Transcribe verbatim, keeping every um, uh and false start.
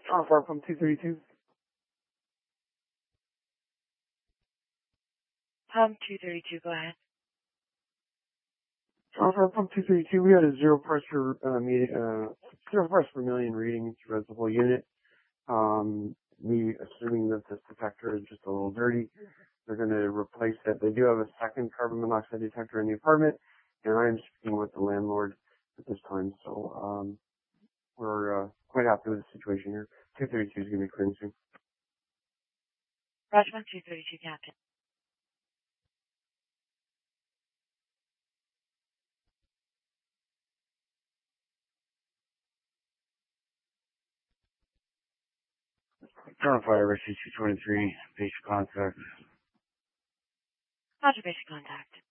John Far from two thirty-two. Pump two thirty-two, go ahead. John Far from two thirty-two, we had a zero pressure, uh, meeting, uh, zero pressure per million reading throughout the whole unit. Um, we, assuming that this detector is just a little dirty, they're going to replace it. They do have a second carbon monoxide detector in the apartment, and I am speaking with the landlord at this time, so, um, we're, uh, quite happy with the situation here. two thirty-two is going to be clearing soon. Roger, two thirty-two, Captain. John Fire, Rescue two twenty-three, basic contact. Roger, basic contact.